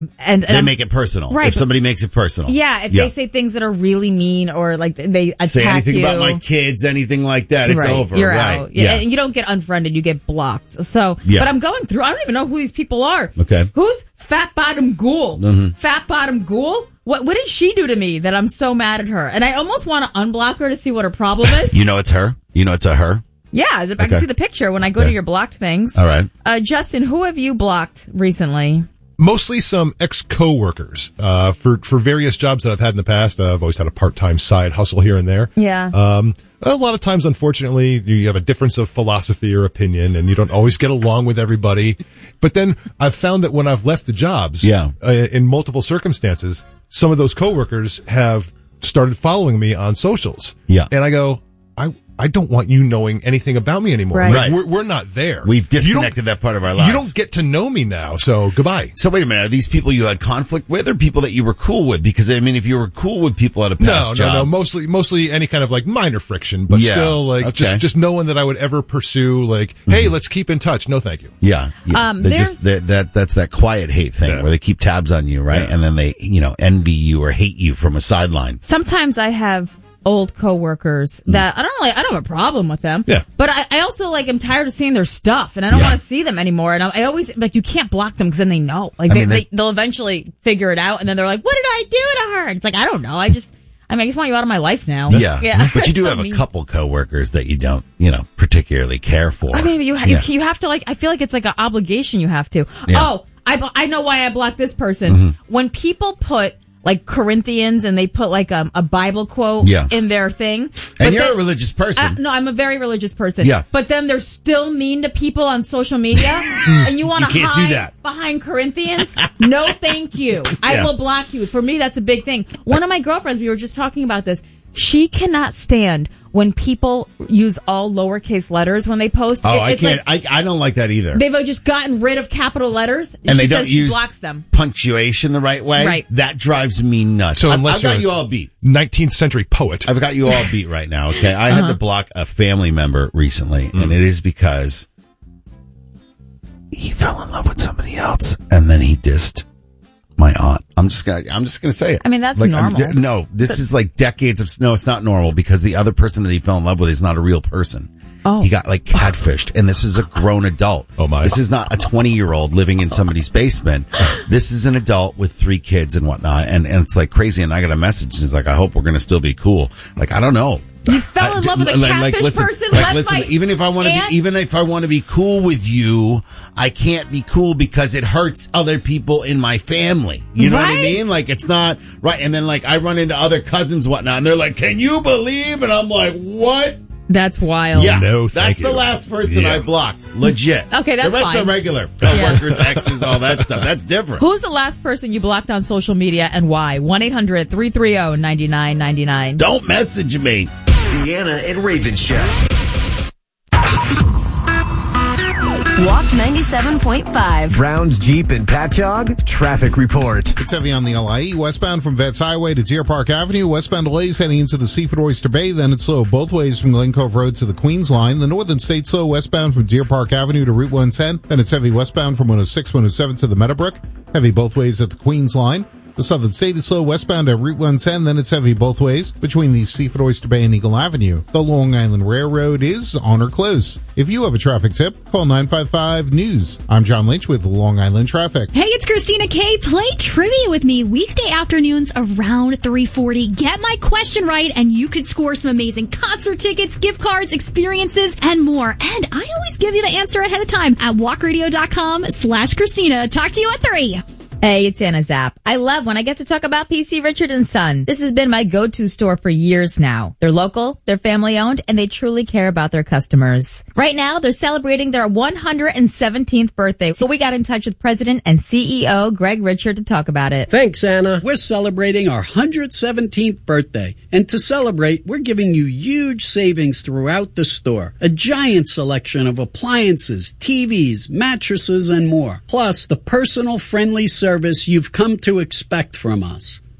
And they make it personal. Right. If somebody makes it personal. Yeah, if they say things that are really mean or like they attack say anything you. about my kids, anything like that, it's over. You're right. out. Yeah. And you don't get unfriended, you get blocked. So, but I'm going through, I don't even know who these people are. Okay. Who's Fat Bottom Ghoul? Fat Bottom Ghoul? What did she do to me that I'm so mad at her? And I almost want to unblock her to see what her problem is. You know it's her? You know it's a her? Yeah, I can see the picture when I go to your blocked things. All right. Justin, who have you blocked recently? Mostly some ex-coworkers, for various jobs that I've had in the past. I've always had a part-time side hustle here and there. Yeah. A lot of times, unfortunately, you have a difference of philosophy or opinion, and you don't always get along with everybody. But then I've found that when I've left the jobs, in multiple circumstances, some of those coworkers have started following me on socials. Yeah. And I go, I don't want you knowing anything about me anymore. Right. Like, we're not there. We've disconnected that part of our lives. You don't get to know me now, so goodbye. So wait a minute, are these people you had conflict with or people that you were cool with? Because, I mean, if you were cool with people at a past job. No, mostly any kind of like minor friction, but still like just no one that I would ever pursue like, hey, let's keep in touch. No, thank you. Yeah. That's that quiet hate thing where they keep tabs on you, right? Yeah. And then they, envy you or hate you from a sideline. Sometimes I have old coworkers that I don't have a problem with them. Yeah. But I also am tired of seeing their stuff and I don't want to see them anymore. And I always you can't block them because then they know. They'll eventually figure it out and then they're like, what did I do to her? And it's I don't know. I just want you out of my life now. Yeah. But you do have a couple coworkers that you don't, particularly care for. I mean, you have to I feel like it's like an obligation you have to. Yeah. Oh, I know why I blocked this person. Mm-hmm. When people put Corinthians and they put a Bible quote in their thing. And you're a religious person. No, I'm a very religious person. Yeah. But then they're still mean to people on social media and you want to hide behind Corinthians? No, thank you. I will block you. For me, that's a big thing. One of my girlfriends, we were just talking about this. She cannot stand when people use all lowercase letters when they post. Oh, I can't. I don't like that either. They've just gotten rid of capital letters. And they don't use blocks them. Punctuation the right way. Right. That drives me nuts. So I've got you all beat. 19th century poet. I've got you all beat right now, okay? I had to block a family member recently, and it is because he fell in love with somebody else, and then he dissed my aunt. I'm just gonna say it. I mean, that's normal. No, this is decades of. No, it's not normal because the other person that he fell in love with is not a real person. Oh. He got catfished, and this is a grown adult. Oh my! This is not a 20-year-old living in somebody's basement. This is an adult with 3 kids and whatnot, and it's crazy. And I got a message, and he's like, "I hope we're gonna still be cool." I don't know. You fell in love with a catfish person. Listen. Even if I want to be cool with you, I can't be cool because it hurts other people in my family. You know what I mean? It's not right. And then I run into other cousins, whatnot, and they're like, "Can you believe?" And I'm like, "What?" That's wild. Yeah, no, that's the last person I blocked. Legit. Okay, that's fine. The rest are regular. Coworkers, exes, all that stuff. That's different. Who's the last person you blocked on social media and why? 1-800-330-9999. Don't message me. Deanna and Raven Show. Walk 97.5. Browns, Jeep, and Patchogue. Traffic report. It's heavy on the LIE westbound from Vets Highway to Deer Park Avenue. Westbound delays heading into the Seafood Oyster Bay. Then it's slow both ways from Glen Cove Road to the Queens Line. The Northern State slow westbound from Deer Park Avenue to Route 110. Then it's heavy westbound from 106, 107 to the Meadowbrook. Heavy both ways at the Queens Line. The Southern State is slow westbound at Route 110, then it's heavy both ways between the Seafood Oyster Bay and Eagle Avenue. The Long Island Railroad is on or close. If you have a traffic tip, call 955-NEWS. I'm John Lynch with Long Island Traffic. Hey, it's Christina K. Play trivia with me weekday afternoons around 3:40. Get my question right, and you could score some amazing concert tickets, gift cards, experiences, and more. And I always give you the answer ahead of time at walkradio.com/Christina. Talk to you at 3. Hey, it's Anna Zapp. I love when I get to talk about PC Richard & Son. This has been my go-to store for years now. They're local, they're family-owned, and they truly care about their customers. Right now, they're celebrating their 117th birthday, so we got in touch with President and CEO Greg Richard to talk about it. Thanks, Anna. We're celebrating our 117th birthday, and to celebrate, we're giving you huge savings throughout the store. A giant selection of appliances, TVs, mattresses, and more. Plus, the personal, friendly service you've come to expect from us.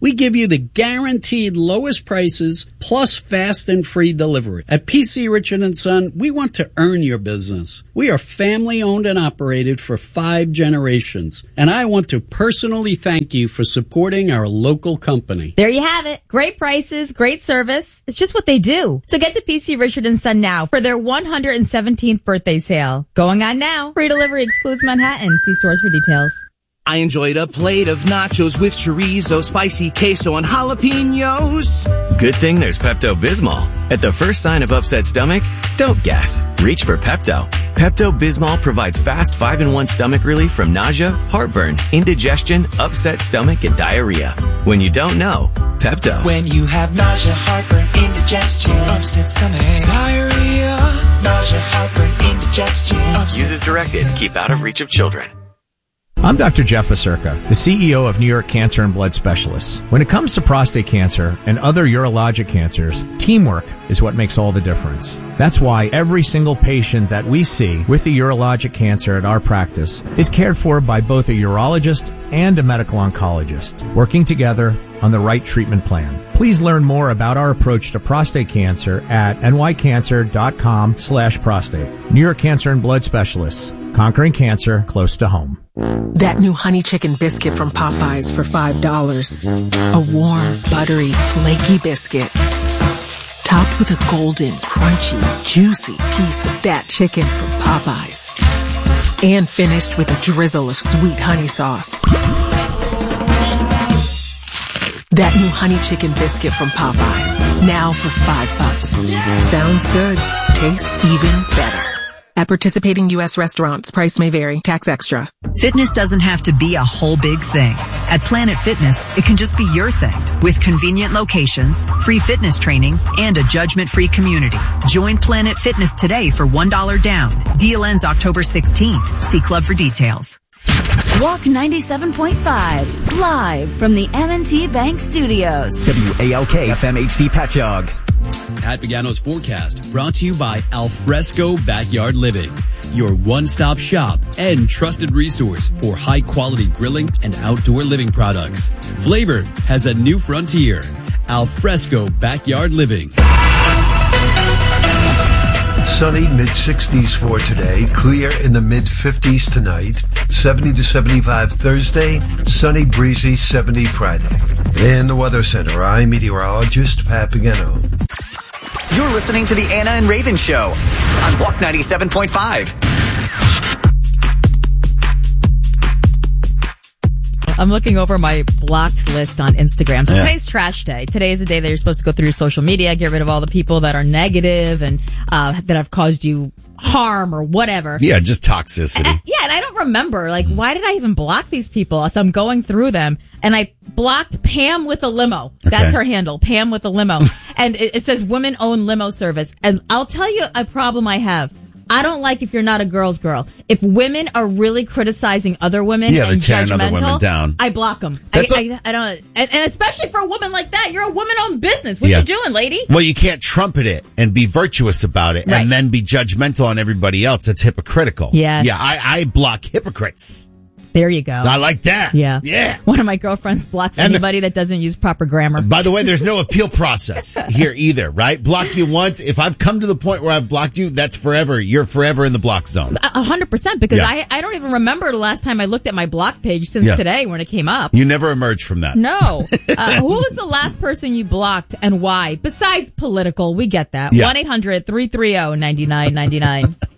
We give you the guaranteed lowest prices plus fast and free delivery. At PC Richard & Son, we want to earn your business. We are family owned and operated for 5 generations, and I want to personally thank you for supporting our local company. There you have it. Great prices, great service. It's just what they do. So get to PC Richard & Son now for their 117th birthday sale. Going on now. Free delivery excludes Manhattan. See stores for details. I enjoyed a plate of nachos with chorizo, spicy queso, and jalapenos. Good thing there's Pepto-Bismol. At the first sign of upset stomach, don't guess. Reach for Pepto. Pepto-Bismol provides fast 5-in-1 stomach relief from nausea, heartburn, indigestion, upset stomach, and diarrhea. When you don't know, Pepto. When you have nausea, heartburn, indigestion, upset stomach, diarrhea, nausea, heartburn, indigestion. Use as directed. Keep out of reach of children. I'm Dr. Jeff Acerca, the CEO of New York Cancer and Blood Specialists. When it comes to prostate cancer and other urologic cancers, teamwork is what makes all the difference. That's why every single patient that we see with a urologic cancer at our practice is cared for by both a urologist and a medical oncologist, working together on the right treatment plan. Please learn more about our approach to prostate cancer at nycancer.com/prostate. New York Cancer and Blood Specialists, conquering cancer close to home. That new honey chicken biscuit from Popeyes for $5. A warm, buttery, flaky biscuit. Topped with a golden, crunchy, juicy piece of that chicken from Popeyes. And finished with a drizzle of sweet honey sauce. That new honey chicken biscuit from Popeyes. Now for $5. Sounds good. Tastes even better. At participating U.S. restaurants, price may vary. Tax extra. Fitness doesn't have to be a whole big thing. At Planet Fitness, it can just be your thing. With convenient locations, free fitness training, and a judgment-free community. Join Planet Fitness today for $1 down. Deal ends October 16th. See club for details. Walk 97.5, live from the M&T Bank Studios. WALK FM HD Patchogue. Pat Pagano's forecast brought to you by Alfresco Backyard Living, your one-stop shop and trusted resource for high-quality grilling and outdoor living products. Flavor has a new frontier. Alfresco Backyard Living. Sunny, mid-60s for today. Clear in the mid-50s tonight. 70 to 75 Thursday. Sunny, breezy, 70 Friday. In the Weather Center, I'm meteorologist Pat Pagano. You're listening to the Anna and Raven Show on Walk 97.5. I'm looking over my blocked list on Instagram. So today's trash day. Today is the day that you're supposed to go through your social media, get rid of all the people that are negative and that have caused you harm or whatever. Yeah, just toxicity. And I don't remember, why did I even block these people? So I'm going through them, and I blocked Pam with a limo. That's her handle, Pam with a limo. And it says women own limo service. And I'll tell you a problem I have. I don't like if you're not a girl's girl. If women are really criticizing other women and judgmental, other women down. I block them. I don't, and especially for a woman like that, you're a woman-owned business. What you doing, lady? Well, you can't trumpet it and be virtuous about it and then be judgmental on everybody else. That's hypocritical. Yes. Yeah, I block hypocrites. There you go. I like that. Yeah. Yeah. One of my girlfriends blocks anybody that doesn't use proper grammar. By the way, there's no appeal process here either, right? Block you once. If I've come to the point where I've blocked you, that's forever. You're forever in the block zone. 100%, because I don't even remember the last time I looked at my block page since today when it came up. You never emerged from that. No. Who was the last person you blocked and why? Besides political, we get that. 1-800-330-9999.